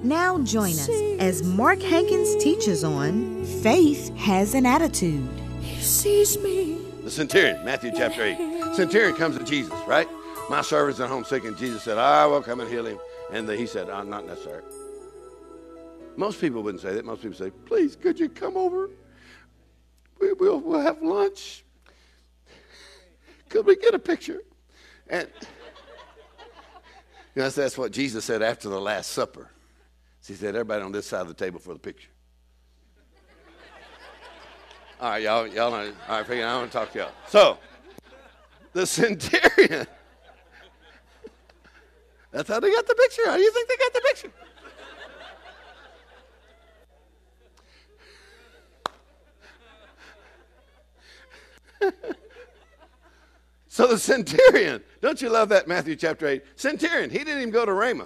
Now join us as Mark Hankins teaches on Faith Has an Attitude. He sees me. The centurion, Matthew chapter 8. Centurion comes to Jesus, right? My servant's at home sick, and Jesus said, I will come and heal him. And he said, not necessary. Most people wouldn't say that. Most people say, please, could you come over? We'll have lunch. Could we get a picture? And that's what Jesus said after the Last Supper. He said, everybody on this side of the table for the picture. All right, y'all know. All right, I want to talk to y'all. So, the centurion, that's how they got the picture. How do you think they got the picture? So the centurion, don't you love that, Matthew chapter 8? Centurion, he didn't even go to Ramah.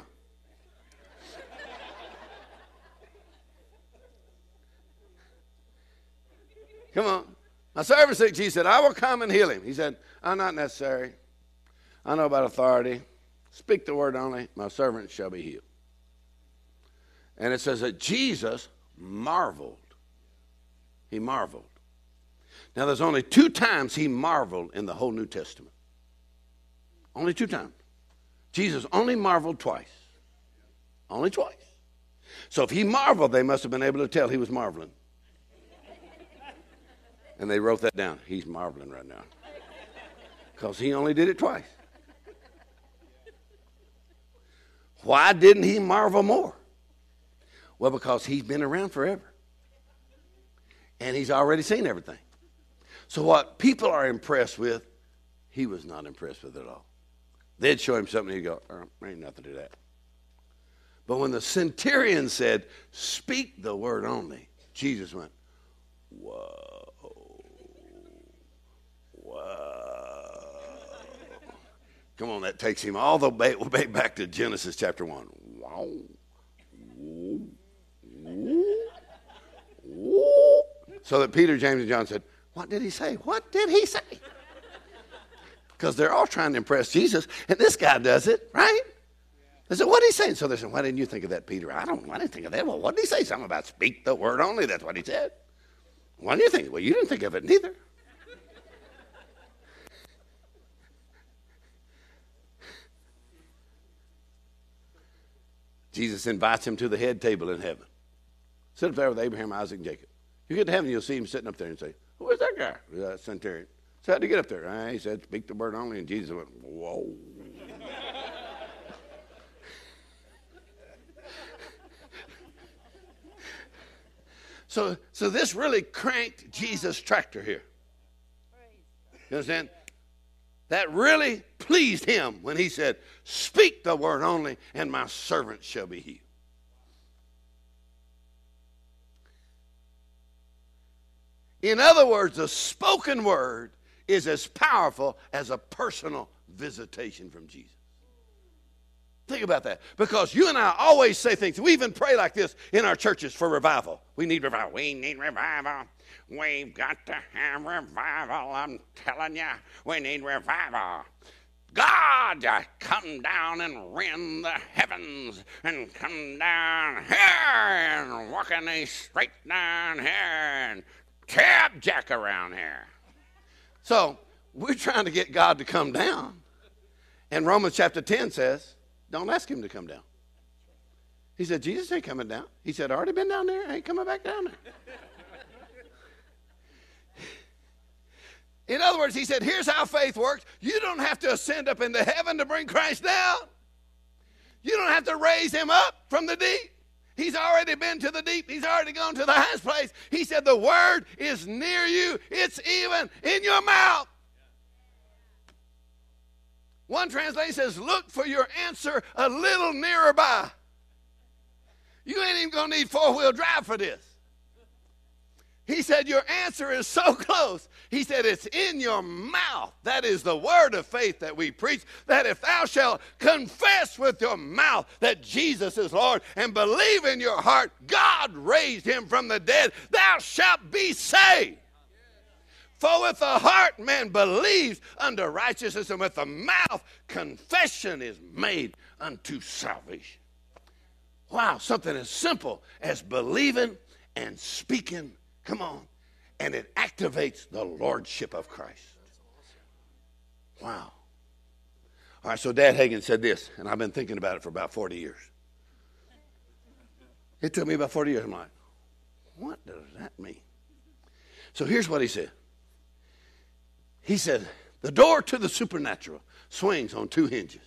Come on. My servant sick, Jesus said, I will come and heal him. He said, not necessary. I know about authority. Speak the word only. My servant shall be healed. And it says that Jesus marveled. He marveled. Now, there's only 2 times he marveled in the whole New Testament. Only 2 times. Jesus only marveled twice. Only twice. So if he marveled, they must have been able to tell he was marveling. And they wrote that down. He's marveling right now. Because he only did it twice. Why didn't he marvel more? Well, because he's been around forever. And he's already seen everything. So what people are impressed with, he was not impressed with at all. They'd show him something, he'd go, there ain't nothing to that. But when the centurion said, speak the word only, Jesus went, whoa, whoa. Come on, that takes him all the way back to Genesis chapter 1. Wow. So that Peter, James, and John said, what did he say? What did he say? Because they're all trying to impress Jesus, and this guy does it, right? They said, what did he say? So they said, why didn't you think of that, Peter? I didn't think of that. Well, what did he say? Something about speak the word only. That's what he said. Why didn't you think? Well, you didn't think of it neither. Jesus invites him to the head table in heaven. Sit up there with Abraham, Isaac, and Jacob. You get to heaven, you'll see him sitting up there and say, where's that guy? That centurion. So how'd he get up there? He said, speak the word only. And Jesus went, whoa. So this really cranked Jesus' tractor here. You understand? That really pleased him when he said, speak the word only, and my servant shall be healed. In other words, the spoken word is as powerful as a personal visitation from Jesus. Think about that. Because you and I always say things. We even pray like this in our churches for revival. We need revival. We need revival. We've got to have revival. I'm telling you, we need revival. God, come down and rend the heavens and come down here and walk in a straight down here and cab jack around here. So we're trying to get God to come down. And Romans chapter 10 says, don't ask him to come down. He said, Jesus ain't coming down. He said, I already been down there. I ain't coming back down there. In other words, he said, here's how faith works. You don't have to ascend up into heaven to bring Christ down. You don't have to raise him up from the deep. He's already been to the deep. He's already gone to the highest place. He said, the word is near you. It's even in your mouth. One translation says, look for your answer a little nearer by. You ain't even going to need 4-wheel drive for this. He said, your answer is so close. He said, it's in your mouth. That is the word of faith that we preach, that if thou shalt confess with your mouth that Jesus is Lord and believe in your heart God raised him from the dead, thou shalt be saved. For with the heart man believes unto righteousness, and with the mouth confession is made unto salvation. Wow, something as simple as believing and speaking. Come on. And it activates the lordship of Christ. Wow. All right, so Dad Hagin said this, and I've been thinking about it for about 40 years. It took me about 40 years. I'm like, what does that mean? So here's what he said. He said, the door to the supernatural swings on two hinges.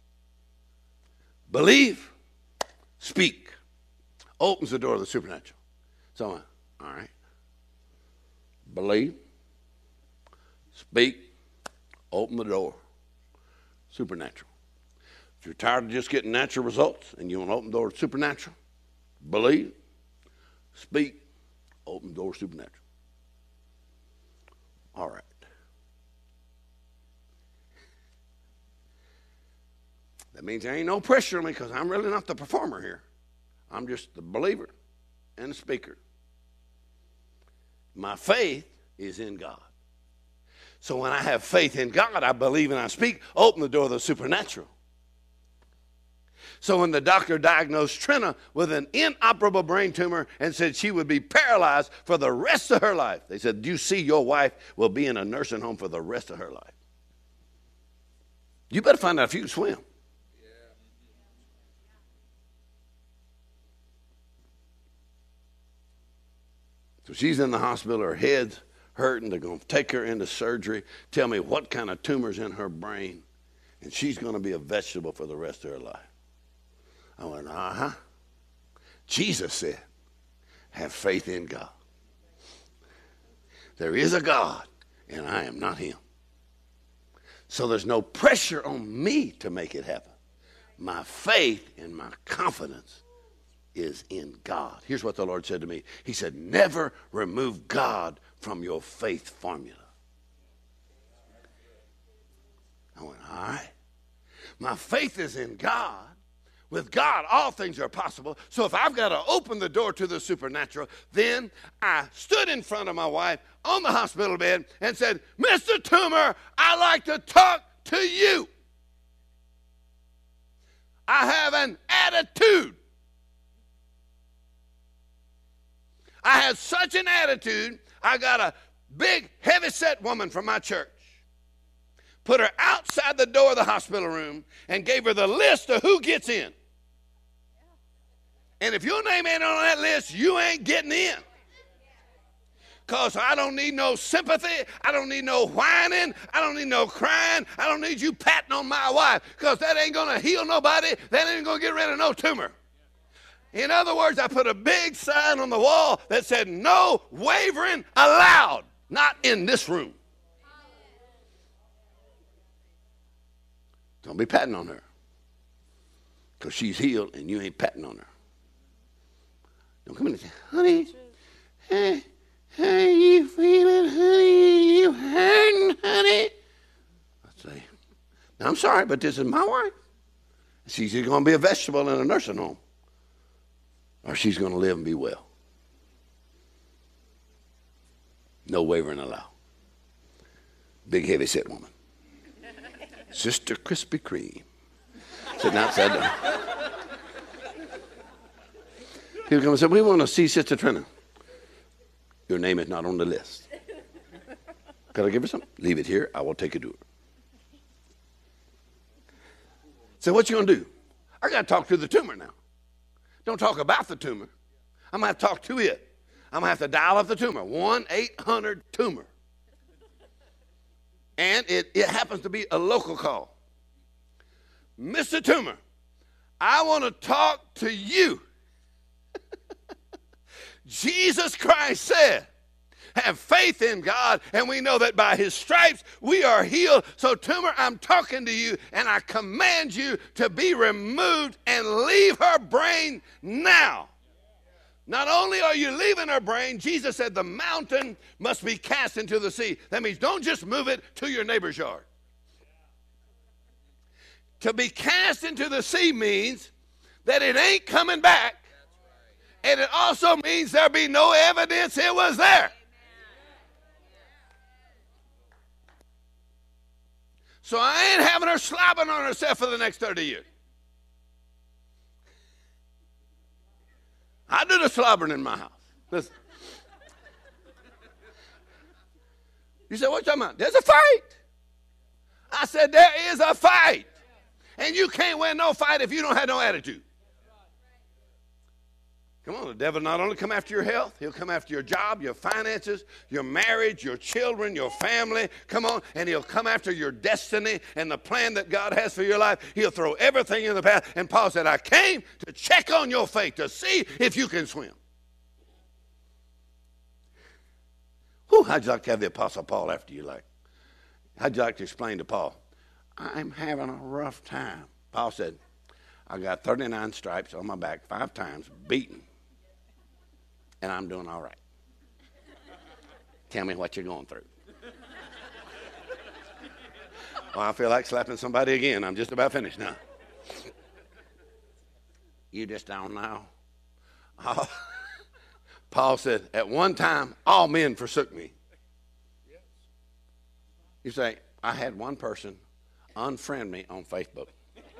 Believe, speak, opens the door to the supernatural. So I went, all right. Believe, speak, open the door. Supernatural. If you're tired of just getting natural results and you want to open the door to supernatural, believe, speak, open the door to supernatural. All right. That means there ain't no pressure on me because I'm really not the performer here. I'm just the believer and the speaker. My faith is in God. So when I have faith in God, I believe and I speak, open the door of the supernatural. So when the doctor diagnosed Trina with an inoperable brain tumor and said she would be paralyzed for the rest of her life, they said, do you see your wife will be in a nursing home for the rest of her life? You better find out if you can swim. So she's in the hospital, her head's hurting, they're going to take her into surgery, tell me what kind of tumor's in her brain, and she's going to be a vegetable for the rest of her life. I went, Jesus said, have faith in God. There is a God, and I am not him. So there's no pressure on me to make it happen. My faith and my confidence is in God. Here's what the Lord said to me. He said, never remove God from your faith formula. I went, all right. My faith is in God. With God, all things are possible. So if I've got to open the door to the supernatural, then I stood in front of my wife on the hospital bed and said, Mr. Toomer, I'd like to talk to you. I have an attitude. I had such an attitude, I got a big, heavy-set woman from my church, put her outside the door of the hospital room, and gave her the list of who gets in. And if your name ain't on that list, you ain't getting in. Because I don't need no sympathy. I don't need no whining. I don't need no crying. I don't need you patting on my wife. Because that ain't going to heal nobody. That ain't going to get rid of no tumor. In other words, I put a big sign on the wall that said, no wavering allowed. Not in this room. Don't be patting on her. Because she's healed and you ain't patting on her. Don't come in and say, honey, how you feeling, honey? You hurting, honey? I say, now, I'm sorry, but this is my wife. She's either going to be a vegetable in a nursing home, or she's going to live and be well. No wavering allowed. Big, heavy-set woman. Sister Krispy Kreme. Sitting outside the... People come and say, we want to see Sister Trina. Your name is not on the list. Can I give her something? Leave it here. I will take it to her. So what you going to do? I got to talk to the tumor now. Don't talk about the tumor. I'm going to have to talk to it. I'm going to have to dial up the tumor. 1-800-TUMOR. And it happens to be a local call. Mr. Toomer, I want to talk to you. Jesus Christ said, have faith in God, and we know that by his stripes we are healed. So, tumor, I'm talking to you, and I command you to be removed and leave her brain now. Not only are you leaving her brain, Jesus said the mountain must be cast into the sea. That means don't just move it to your neighbor's yard. To be cast into the sea means that it ain't coming back. And it also means there'll be no evidence it was there. So I ain't having her slobbing on herself for the next 30 years. I do the slobbering in my house. Listen. You said, what you talking about? There's a fight. I said, there is a fight. And you can't win no fight if you don't have no attitude. Come on, the devil not only come after your health, he'll come after your job, your finances, your marriage, your children, your family. Come on, and he'll come after your destiny and the plan that God has for your life. He'll throw everything in the path. And Paul said, I came to check on your faith to see if you can swim. Whew, how'd you like to have the Apostle Paul after you like? How'd you like to explain to Paul? I'm having a rough time. Paul said, I got 39 stripes on my back 5 times, beaten. And I'm doing all right. Tell me what you're going through. Well, I feel like slapping somebody again. I'm just about finished now. You just don't know. Oh. Paul said, at one time, all men forsook me. You say, I had one person unfriend me on Facebook.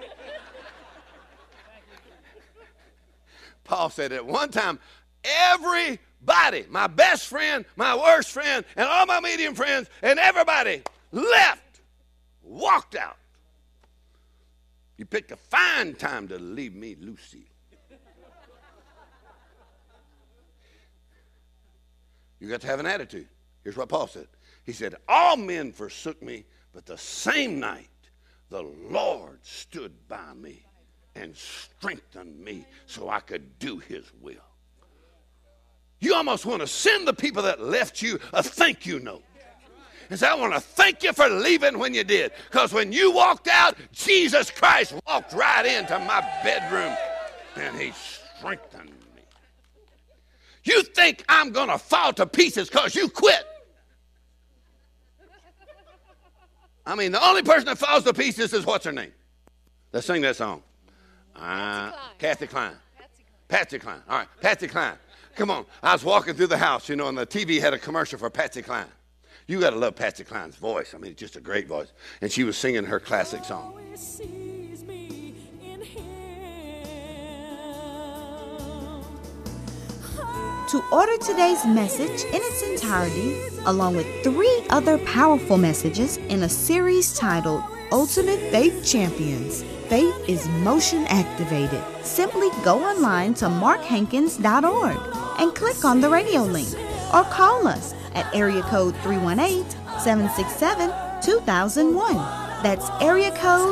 Paul said, at one time, everybody, my best friend, my worst friend, and all my medium friends, and everybody left, walked out. You picked a fine time to leave me, Lucy. You got to have an attitude. Here's what Paul said. He said, all men forsook me, but the same night the Lord stood by me and strengthened me so I could do his will. You almost want to send the people that left you a thank you note. And say, I want to thank you for leaving when you did. Because when you walked out, Jesus Christ walked right into my bedroom and he strengthened me. You think I'm going to fall to pieces because you quit. I mean, the only person that falls to pieces is what's her name? Let's sing that song. Kathy Klein. Patsy Cline. All right, Patsy Cline. Come on. I was walking through the house, and the TV had a commercial for Patsy Cline. You got to love Patsy Cline's voice. I mean, it's just a great voice. And she was singing her classic song. To order today's message in its entirety, along with 3 other powerful messages in a series titled Ultimate Faith Champions, Faith is Motion Activated, simply go online to markhankins.org and click on the radio link or call us at area code 318-767-2001. That's area code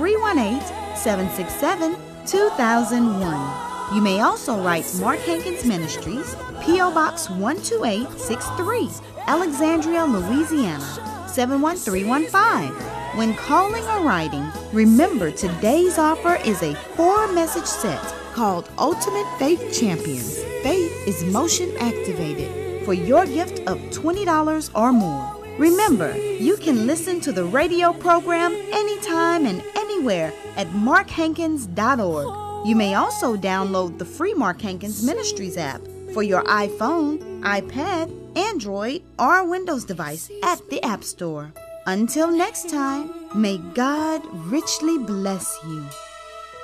318-767-2001. You may also write Mark Hankins Ministries, P.O. Box 12863, Alexandria, Louisiana, 71315. When calling or writing, remember today's offer is a 4-message set called Ultimate Faith Champions. Faith is motion activated for your gift of $20 or more. Remember, you can listen to the radio program anytime and anywhere at markhankins.org. You may also download the free Mark Hankins Ministries app for your iPhone, iPad, Android, or Windows device at the App Store. Until next time, may God richly bless you.